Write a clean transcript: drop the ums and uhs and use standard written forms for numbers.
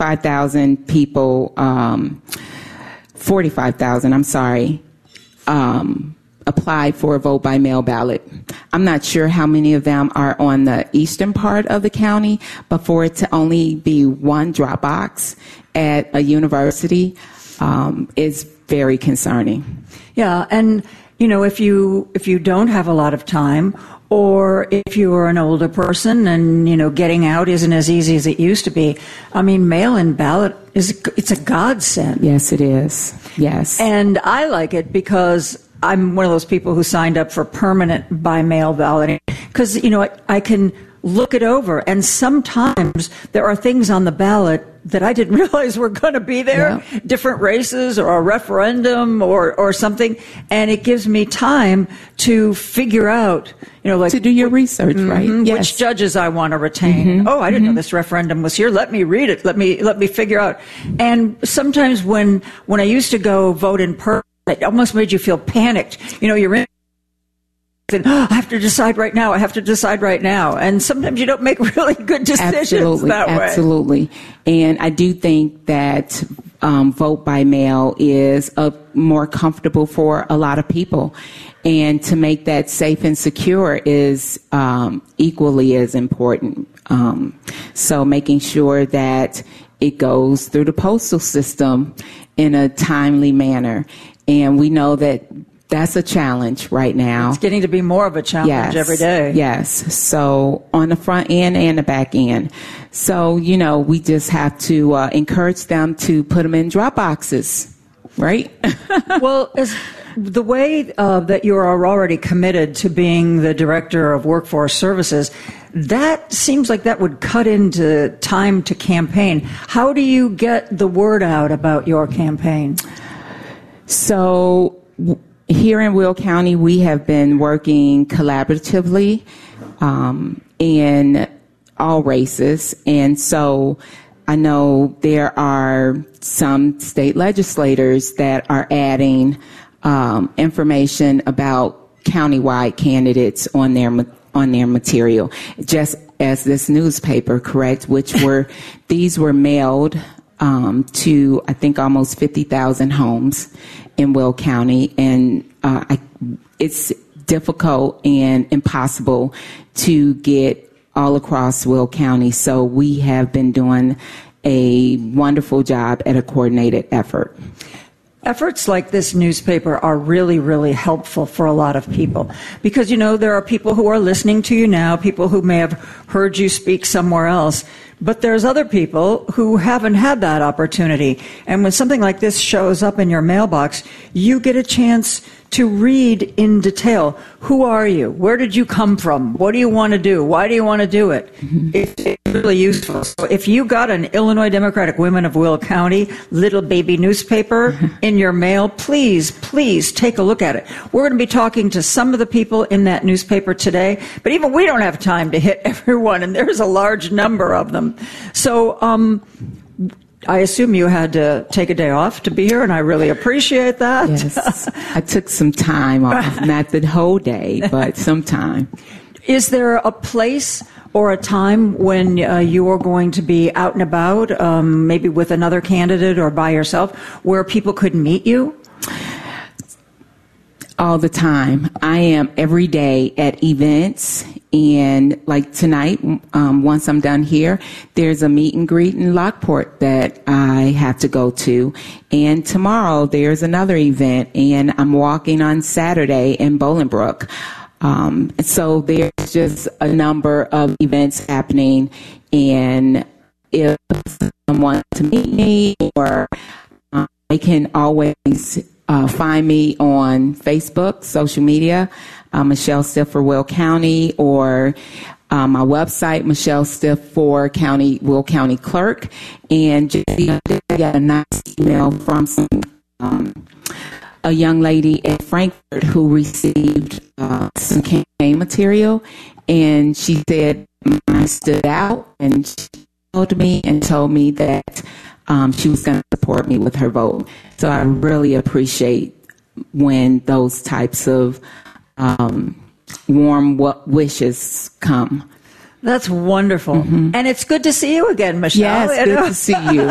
45,000 people, 45,000, I'm sorry, applied for a vote by mail ballot. I'm not sure how many of them are on the eastern part of the county, but for it to only be one drop box at a university is very concerning. Yeah, and if you don't have a lot of time, or if you are an older person and getting out isn't as easy as it used to be, I mean, mail-in ballot it's a godsend. Yes, it is. Yes, and I like it because I'm one of those people who signed up for permanent by-mail balloting because, I can look it over. And sometimes there are things on the ballot that I didn't realize were going to be there, different races or a referendum or something. And it gives me time to figure out, to do your research, right? Yes. Which judges I want to retain. Oh, I didn't know this referendum was here. Let me read it. Let me figure out. And sometimes when I used to go vote in person, it almost made you feel panicked. You're in. I have to decide right now. And sometimes you don't make really good decisions that way. Absolutely. And I do think that vote by mail is more comfortable for a lot of people. And to make that safe and secure is equally as important. So making sure that it goes through the postal system in a timely manner. And we know that that's a challenge right now. It's getting to be more of a challenge every day. Yes. So on the front end and the back end. So, we just have to encourage them to put them in drop boxes, right? Well, as the way that you are already committed to being the director of workforce services, that seems like that would cut into time to campaign. How do you get the word out about your campaign? So here in Will County, we have been working collaboratively in all races. And so I know there are some state legislators that are adding information about countywide candidates on their material, just as this newspaper, correct, these were mailed to, I think, almost 50,000 homes in Will County. And it's difficult and impossible to get all across Will County. So we have been doing a wonderful job at a coordinated effort. Efforts like this newspaper are really, really helpful for a lot of people because, there are people who are listening to you now, people who may have heard you speak somewhere else, but there's other people who haven't had that opportunity. And when something like this shows up in your mailbox, you get a chance to read in detail. Who are you? Where did you come from? What do you want to do? Why do you want to do it? It's really useful. So if you got an Illinois Democratic Women of Will County little baby newspaper in your mail, please take a look at it. We're going to be talking to some of the people in that newspaper today, but even we don't have time to hit everyone, and there's a large number of them. So, I assume you had to take a day off to be here, and I really appreciate that. Yes, I took some time off, not the whole day, but some time. Is there a place or a time when you are going to be out and about, maybe with another candidate or by yourself, where people could meet you? All the time. I am every day at events, and like tonight, once I'm done here, there's a meet and greet in Lockport that I have to go to, and tomorrow there's another event, and I'm walking on Saturday in Bolingbrook. So there's just a number of events happening, and if someone wants to meet me, or they can always find me on Facebook, social media, Michelle Stiff for Will County, or my website, Michelle Stiff for Will County Clerk. And just I got a nice email from a young in Frankfort who received some campaign material, and she said I stood out, and she told me that she was going to support me with her vote. So I really appreciate when those types of warm wishes come. That's wonderful. Mm-hmm. And it's good to see you again, Michelle. Yes, good to see you.